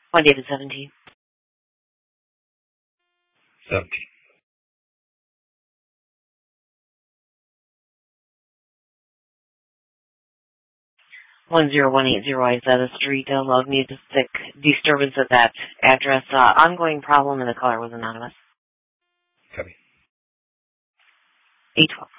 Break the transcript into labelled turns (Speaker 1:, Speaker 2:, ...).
Speaker 1: 1 David 17.
Speaker 2: 17.
Speaker 1: One 10180 Isetta Street, log music disturbance at that address. Ongoing problem, and the caller was anonymous.
Speaker 2: Copy.
Speaker 1: 812.